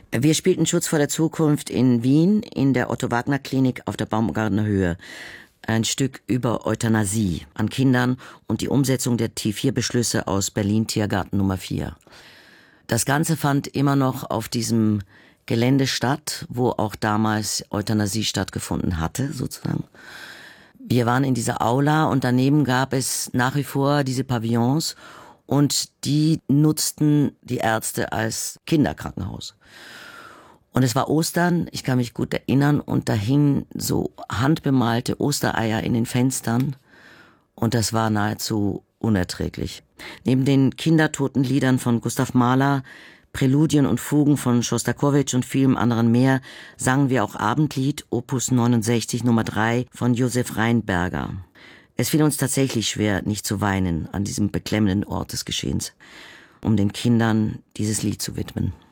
Wir spielten Schutz vor der Zukunft in Wien in der Otto-Wagner-Klinik auf der Baumgartner Höhe. Ein Stück über Euthanasie an Kindern und die Umsetzung der T4-Beschlüsse aus Berlin Tiergarten Nummer 4. Das Ganze fand immer noch auf diesem Gelände statt, wo auch damals Euthanasie stattgefunden hatte, sozusagen. Wir waren in dieser Aula und daneben gab es nach wie vor diese Pavillons und die nutzten die Ärzte als Kinderkrankenhaus. Und es war Ostern, ich kann mich gut erinnern, und da hingen so handbemalte Ostereier in den Fenstern und das war nahezu unerträglich. Neben den Kindertotenliedern von Gustav Mahler, Präludien und Fugen von Schostakowitsch und vielem anderen mehr sangen wir auch Abendlied, Opus 69 Nummer 3 von Josef Rheinberger. Es fiel uns tatsächlich schwer, nicht zu weinen an diesem beklemmenden Ort des Geschehens, um den Kindern dieses Lied zu widmen.